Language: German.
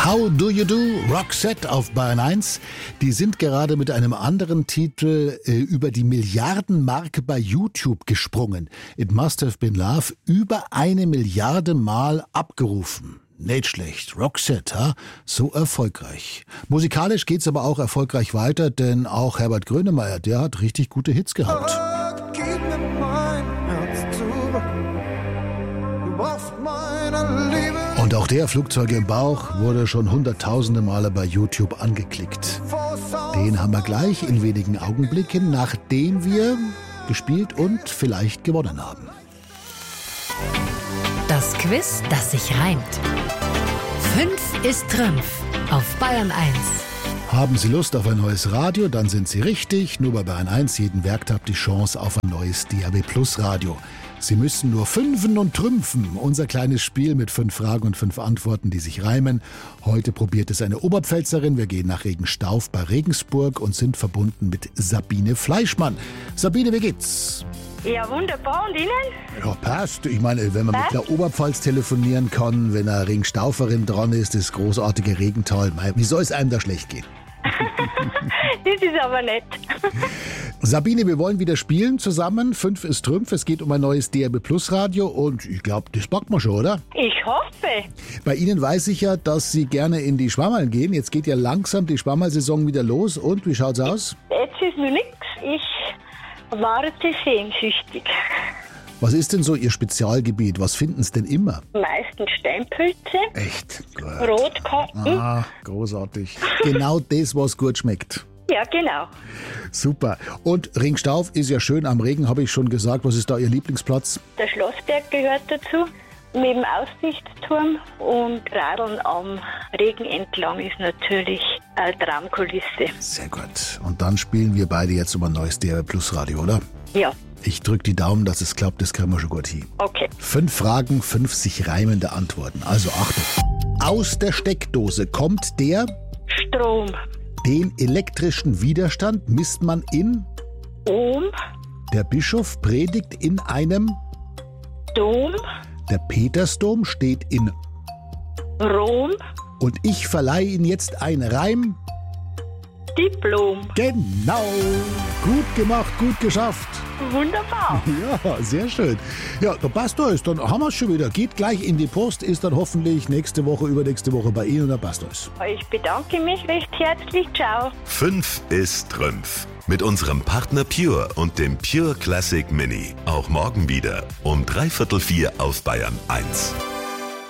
How Do You Do? Roxette auf Bayern 1. Die sind gerade mit einem anderen Titel über die Milliardenmarke bei YouTube gesprungen. It Must Have Been Love, über 1 Milliarde Mal abgerufen. Nicht schlecht. Roxette, ha? So erfolgreich. Musikalisch geht's aber auch erfolgreich weiter, denn auch Herbert Grönemeyer, der hat richtig gute Hits gehabt. Und auch der Flugzeuge im Bauch wurde schon hunderttausende Male bei YouTube angeklickt. Den haben wir gleich in wenigen Augenblicken, nachdem wir gespielt und vielleicht gewonnen haben. Das Quiz, das sich reimt. 5 ist Trümpf auf Bayern 1. Haben Sie Lust auf ein neues Radio, dann sind Sie richtig. Nur bei Bayern 1 jeden Werktag die Chance auf ein neues DAB+ Radio. Sie müssen nur fünfen und trümpfen. Unser kleines Spiel mit 5 Fragen und 5 Antworten, die sich reimen. Heute probiert es eine Oberpfälzerin. Wir gehen nach Regenstauf bei Regensburg und sind verbunden mit Sabine Fleischmann. Sabine, wie geht's? Ja, wunderbar. Und Ihnen? Ja, passt. Ich meine, wenn man mit der Oberpfalz telefonieren kann, wenn eine Regenstauferin dran ist, das großartige Regental, wie soll es einem da schlecht gehen? Das ist aber nett. Sabine, wir wollen wieder spielen zusammen. 5 ist Trümpf. Es geht um ein neues DAB+ Radio und ich glaube, das packt man schon, oder? Ich hoffe. Bei Ihnen weiß ich ja, dass Sie gerne in die Schwammerl gehen. Jetzt geht ja langsam die Schwammerl-Saison wieder los. Und wie schaut's aus? Jetzt ist noch nichts. Ich warte sehnsüchtig. Was ist denn so Ihr Spezialgebiet? Was finden Sie denn immer? Meistens Steinpilze, Echt? Gut. Rotkarten. Ah, großartig. Genau das, was gut schmeckt. Ja, genau. Super. Und Ringstauf ist ja schön am Regen, habe ich schon gesagt. Was ist da Ihr Lieblingsplatz? Der Schlossberg gehört dazu. Mit dem Aussichtsturm und Radeln am Regen entlang ist natürlich eine Traumkulisse. Sehr gut. Und dann spielen wir beide jetzt um ein neues DAB+ Radio, oder? Ja. Ich drücke die Daumen, dass es klappt. Das kriegen wir schon gut hin. Okay. 5 Fragen, 5 sich reimende Antworten. Also Achtung. Aus der Steckdose kommt der... Strom. Den elektrischen Widerstand misst man in... Ohm. Der Bischof predigt in einem... Dom. Der Petersdom steht in... Rom. Und ich verleihe Ihnen jetzt ein Reim... Diplom. Genau. Gut gemacht, gut geschafft. Wunderbar. Ja, sehr schön. Ja, da passt alles. Dann haben wir es schon wieder. Geht gleich in die Post, ist dann hoffentlich nächste Woche, übernächste Woche bei Ihnen und dann passt alles. Ich bedanke mich recht herzlich. Ciao. 5 ist Trümpf. Mit unserem Partner Pure und dem Pure Classic Mini. Auch morgen wieder um 3/4 auf Bayern 1.